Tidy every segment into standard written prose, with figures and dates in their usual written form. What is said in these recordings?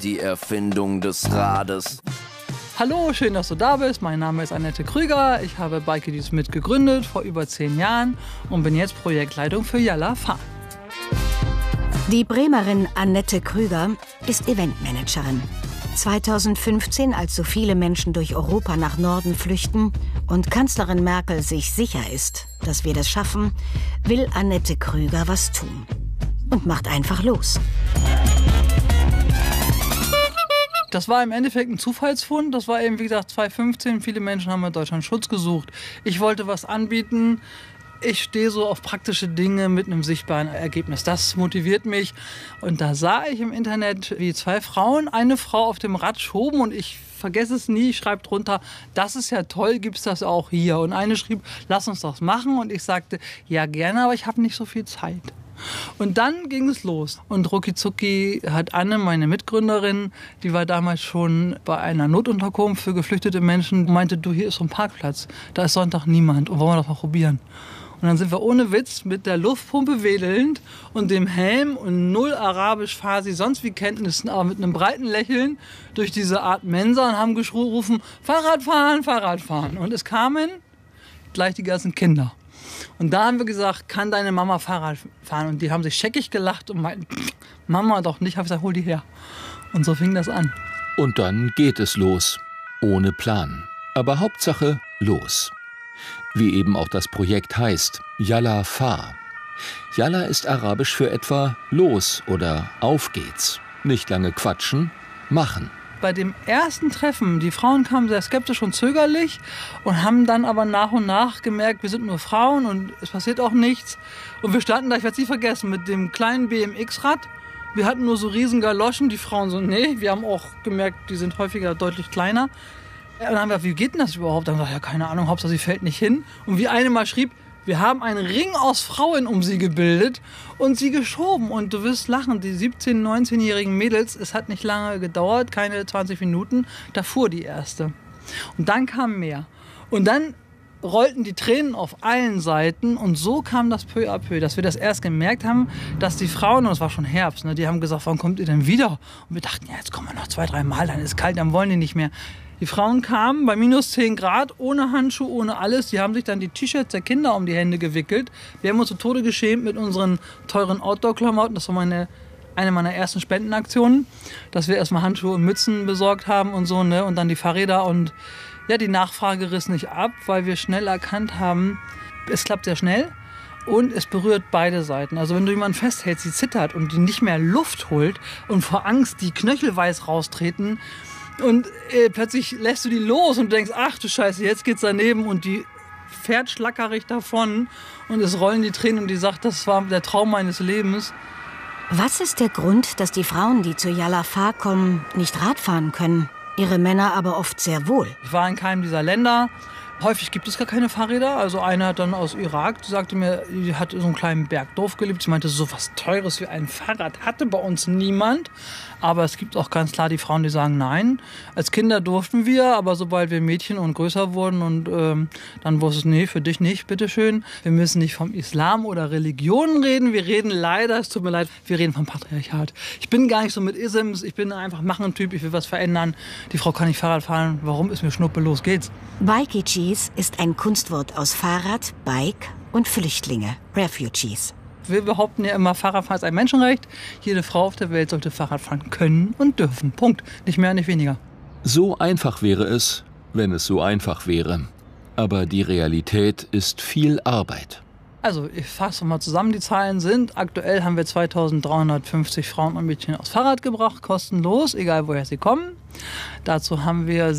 die Erfindung des Rades. Hallo, schön, dass du da bist. Mein Name ist Annette Krüger. Ich habe Bikeadies mitgegründet vor über 10 Jahren und bin jetzt Projektleitung für Yalla Fahr. Die Bremerin Annette Krüger ist Eventmanagerin. 2015, als so viele Menschen durch Europa nach Norden flüchten und Kanzlerin Merkel sich sicher ist, dass wir das schaffen, will Annette Krüger was tun und macht einfach los. Das war im Endeffekt ein Zufallsfund. Das war eben, wie gesagt, 2015. Viele Menschen haben in Deutschland Schutz gesucht. Ich wollte was anbieten. Ich stehe so auf praktische Dinge mit einem sichtbaren Ergebnis. Das motiviert mich. Und da sah ich im Internet, wie 2 Frauen eine Frau auf dem Rad schoben. Und ich vergesse es nie, ich schreibe drunter, das ist ja toll, gibt's das auch hier? Und eine schrieb, lass uns das machen. Und ich sagte, ja gerne, aber ich habe nicht so viel Zeit. Und dann ging es los. Und rucki hat Anne, meine Mitgründerin, die war damals schon bei einer Notunterkunft für geflüchtete Menschen, meinte, du, hier ist so ein Parkplatz, da ist Sonntag niemand und wollen wir das mal probieren. Und dann sind wir ohne Witz mit der Luftpumpe wedelnd und dem Helm und null Arabisch, Farsi, sonst wie Kenntnissen, aber mit einem breiten Lächeln durch diese Art Mensa und haben gerufen, Fahrradfahren, Fahrradfahren. Und es kamen gleich die ganzen Kinder. Und da haben wir gesagt, kann deine Mama Fahrrad fahren? Und die haben sich scheckig gelacht und meinten, Mama doch nicht. Ich habe gesagt, hol die her. Und so fing das an. Und dann geht es los. Ohne Plan. Aber Hauptsache los. Wie eben auch das Projekt heißt, Yalla Fahr. Yalla ist arabisch für etwa los oder auf geht's. Nicht lange quatschen, machen. Bei dem ersten Treffen, die Frauen kamen sehr skeptisch und zögerlich und haben dann aber nach und nach gemerkt, wir sind nur Frauen und es passiert auch nichts. Und wir standen da, ich werde es nie vergessen, mit dem kleinen BMX-Rad. Wir hatten nur so riesen Galoschen, die Frauen so, nee. Wir haben auch gemerkt, die sind häufiger deutlich kleiner. Und dann haben wir gesagt, wie geht denn das überhaupt? Dann haben wir gesagt, ja keine Ahnung, Hauptsache sie fällt nicht hin. Und wie eine mal schrieb, wir haben einen Ring aus Frauen um sie gebildet und sie geschoben. Und du wirst lachen, die 17-, 19-jährigen Mädels, es hat nicht lange gedauert, keine 20 Minuten, da fuhr die erste. Und dann kam mehr. Und dann rollten die Tränen auf allen Seiten und so kam das peu à peu, dass wir das erst gemerkt haben, dass die Frauen, und es war schon Herbst, ne, die haben gesagt, wann kommt ihr denn wieder? Und wir dachten, ja, jetzt kommen wir noch 2, 3 Mal, dann ist es kalt, dann wollen die nicht mehr. Die Frauen kamen bei minus 10 Grad, ohne Handschuhe, ohne alles. Die haben sich dann die T-Shirts der Kinder um die Hände gewickelt. Wir haben uns zu Tode geschämt mit unseren teuren Outdoor-Klamotten. Das war eine meiner ersten Spendenaktionen, dass wir erstmal Handschuhe und Mützen besorgt haben und so, ne? Und dann die Fahrräder. Und ja, die Nachfrage riss nicht ab, weil wir schnell erkannt haben, es klappt sehr schnell. Und es berührt beide Seiten. Also wenn du jemanden festhältst, die zittert und die nicht mehr Luft holt und vor Angst die Knöchel weiß raustreten, und plötzlich lässt du die los und denkst, ach du Scheiße, jetzt geht's daneben und die fährt schlackerig davon und es rollen die Tränen und die sagt, das war der Traum meines Lebens. Was ist der Grund, dass die Frauen, die zu Yalla Fahr kommen, nicht Rad fahren können? Ihre Männer aber oft sehr wohl. Ich war in keinem dieser Länder. Häufig gibt es gar keine Fahrräder. Also eine hat dann aus Irak, die sagte mir, die hat in so einem kleinen Bergdorf gelebt. Sie meinte, so was Teures wie ein Fahrrad hatte bei uns niemand. Aber es gibt auch ganz klar die Frauen, die sagen, nein. Als Kinder durften wir, aber sobald wir Mädchen und größer wurden und dann wusste es, nee, für dich nicht, bitteschön. Wir müssen nicht vom Islam oder Religion reden. Wir reden leider, es tut mir leid, wir reden vom Patriarchat. Ich bin gar nicht so mit Isms, ich bin einfach Machen-Typ, ich will was verändern. Die Frau kann nicht Fahrrad fahren, warum ist mir Schnuppe, los geht's. Bikeadies ist ein Kunstwort aus Fahrrad, Bike und Flüchtlinge, Refugees. Wir behaupten ja immer, Fahrradfahren ist ein Menschenrecht. Jede Frau auf der Welt sollte Fahrrad fahren können und dürfen. Punkt. Nicht mehr, nicht weniger. So einfach wäre es, wenn es so einfach wäre. Aber die Realität ist viel Arbeit. Also, ich fasse mal zusammen, die Zahlen sind, aktuell haben wir 2350 Frauen und Mädchen aufs Fahrrad gebracht, kostenlos, egal woher sie kommen. Dazu haben wir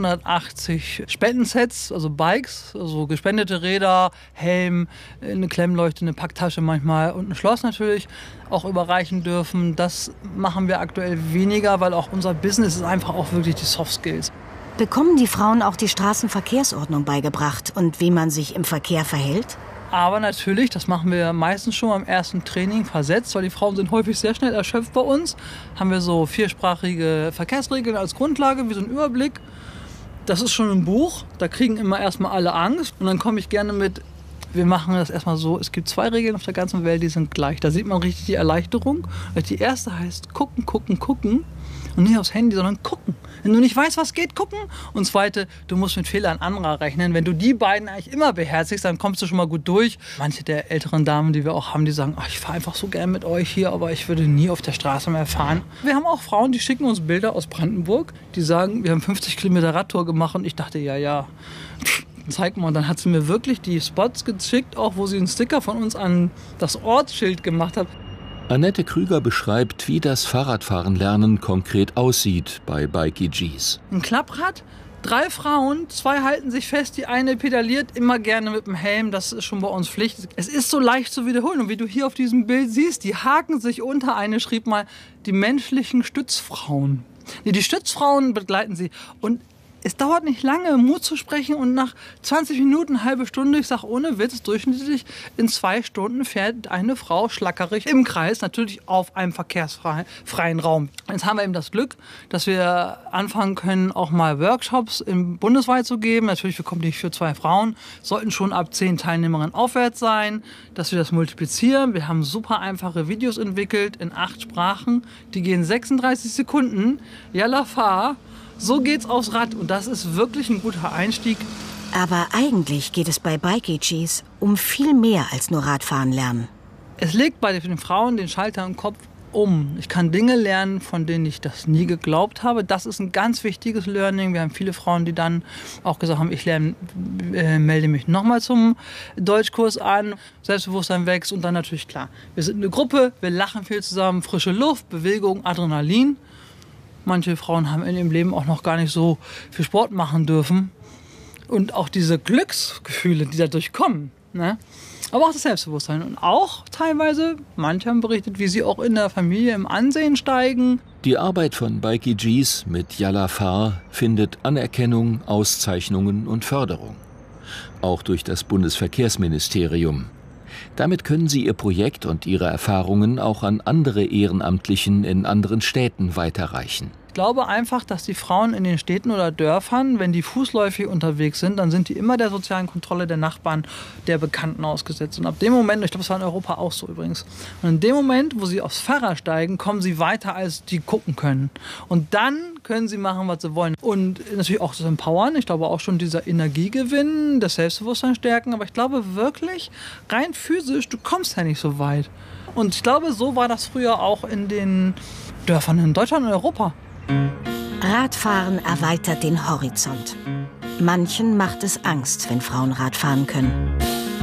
680 Spendensets, also Bikes, also gespendete Räder, Helm, eine Klemmleuchte, eine Packtasche manchmal und ein Schloss natürlich auch überreichen dürfen. Das machen wir aktuell weniger, weil auch unser Business ist einfach auch wirklich die Soft Skills. Bekommen die Frauen auch die Straßenverkehrsordnung beigebracht und wie man sich im Verkehr verhält? Aber natürlich, das machen wir meistens schon am ersten Training versetzt, weil die Frauen sind häufig sehr schnell erschöpft bei uns. Haben wir so 4-sprachige Verkehrsregeln als Grundlage, wie so ein Überblick. Das ist schon ein Buch, da kriegen immer erstmal alle Angst. Und dann komme ich gerne mit Wir machen das erstmal so, es gibt 2 Regeln auf der ganzen Welt, die sind gleich. Da sieht man richtig die Erleichterung. Die erste heißt gucken, gucken, gucken. Und nicht aufs Handy, sondern gucken. Wenn du nicht weißt, was geht, gucken. Und zweite, du musst mit Fehlern anderer rechnen. Wenn du die beiden eigentlich immer beherzigst, dann kommst du schon mal gut durch. Manche der älteren Damen, die wir auch haben, die sagen, ich fahre einfach so gern mit euch hier, aber ich würde nie auf der Straße mehr fahren. Wir haben auch Frauen, die schicken uns Bilder aus Brandenburg. Die sagen, wir haben 50 Kilometer Radtour gemacht. Und ich dachte, ja. Zeig mal, und dann hat sie mir wirklich die Spots geschickt, auch wo sie einen Sticker von uns an das Ortsschild gemacht hat. Annette Krüger beschreibt, wie das Fahrradfahrenlernen konkret aussieht bei BikeyGs. Ein Klapprad, 3 Frauen, 2 halten sich fest, die eine pedaliert immer gerne mit dem Helm, das ist schon bei uns Pflicht. Es ist so leicht zu wiederholen und wie du hier auf diesem Bild siehst, die haken sich unter. Eine schrieb mal, die menschlichen Stützfrauen. Die Stützfrauen begleiten sie und es dauert nicht lange, Mut zu sprechen und nach 20 Minuten, eine halbe Stunde, ich sage ohne Witz, durchschnittlich in 2 Stunden fährt eine Frau schlackerig im Kreis, natürlich auf einem verkehrsfreien Raum. Jetzt haben wir eben das Glück, dass wir anfangen können, auch mal Workshops bundesweit zu geben. Natürlich, wir kommen nicht für 2 Frauen, sollten schon ab 10 Teilnehmerinnen aufwärts sein, dass wir das multiplizieren. Wir haben super einfache Videos entwickelt in 8 Sprachen, die gehen 36 Sekunden, Yalla fahr. So geht's aufs Rad und das ist wirklich ein guter Einstieg. Aber eigentlich geht es bei BikeyGs um viel mehr als nur Radfahren lernen. Es legt bei den Frauen den Schalter im Kopf um. Ich kann Dinge lernen, von denen ich das nie geglaubt habe. Das ist ein ganz wichtiges Learning. Wir haben viele Frauen, die dann auch gesagt haben, ich melde mich nochmal zum Deutschkurs an. Selbstbewusstsein wächst und dann natürlich klar. Wir sind eine Gruppe, wir lachen viel zusammen, frische Luft, Bewegung, Adrenalin. Manche Frauen haben in ihrem Leben auch noch gar nicht so viel Sport machen dürfen. Und auch diese Glücksgefühle, die dadurch kommen. Ne? Aber auch das Selbstbewusstsein. Und auch teilweise, manche haben berichtet, wie sie auch in der Familie im Ansehen steigen. Die Arbeit von BikeyGs mit Yalla fahr findet Anerkennung, Auszeichnungen und Förderung. Auch durch das Bundesverkehrsministerium. Damit können sie ihr Projekt und ihre Erfahrungen auch an andere Ehrenamtlichen in anderen Städten weiterreichen. Ich glaube einfach, dass die Frauen in den Städten oder Dörfern, wenn die fußläufig unterwegs sind, dann sind die immer der sozialen Kontrolle der Nachbarn, der Bekannten ausgesetzt. Und ab dem Moment, ich glaube, das war in Europa auch so übrigens, und in dem Moment, wo sie aufs Fahrrad steigen, kommen sie weiter, als die gucken können. Und dann können sie machen, was sie wollen. Und natürlich auch das Empowern, ich glaube auch schon dieser Energiegewinn, das Selbstbewusstsein stärken. Aber ich glaube wirklich, rein physisch, du kommst ja nicht so weit. Und ich glaube, so war das früher auch in den Dörfern in Deutschland und Europa. Radfahren erweitert den Horizont. Manchen macht es Angst, wenn Frauen Rad fahren können.